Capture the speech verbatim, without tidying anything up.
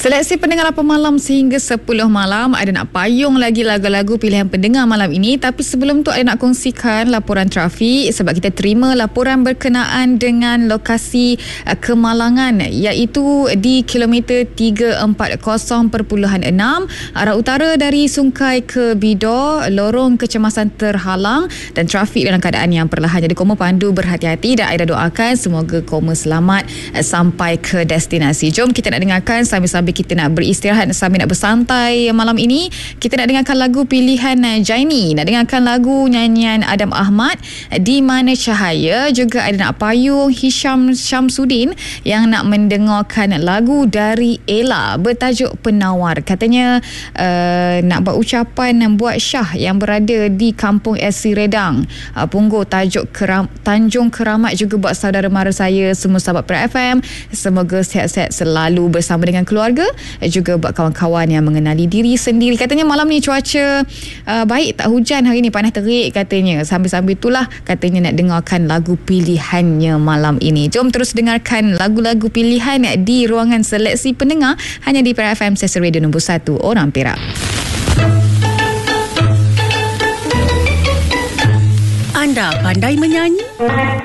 Seleksi pendengar lapan malam sehingga sepuluh malam. Ada nak payung lagi lagu-lagu pilihan pendengar malam ini. Tapi sebelum tu ada nak kongsikan laporan trafik, sebab kita terima laporan berkenaan dengan lokasi uh, kemalangan, iaitu di kilometer tiga empat kosong perpuluhan enam arah utara dari Sungai ke Bidor. Lorong kecemasan terhalang dan trafik dalam keadaan yang perlahan. Jadi koma pandu berhati-hati dan Aida doakan semoga koma selamat uh, sampai ke destinasi. Jom kita nak dengarkan sambil-sambil kita nak beristirahat, sambil nak bersantai malam ini. Kita nak dengarkan lagu pilihan Jaini, nak dengarkan lagu nyanyian Adam Ahmad, Di Mana Cahaya. Juga ada nak payung Hisham Syamsuddin yang nak mendengarkan lagu dari Ella bertajuk Penawar. Katanya uh, nak buat ucapan buat Syah yang berada di Kampung S C Redang, uh, Punggol, tajuk Keram, Tanjung Keramat. Juga buat saudara mara saya semua sahabat Pra F M, semoga sihat-sihat selalu bersama dengan keluarga. Juga buat kawan-kawan yang mengenali diri sendiri. Katanya malam ni cuaca uh, baik, tak hujan hari ni, panas terik katanya. Sambil-sambil itulah katanya nak dengarkan lagu pilihannya malam ini. Jom terus dengarkan lagu-lagu pilihan di ruangan seleksi pendengar hanya di Pra F M, stesen radio nombor satu orang Perak. Anda pandai menyanyi?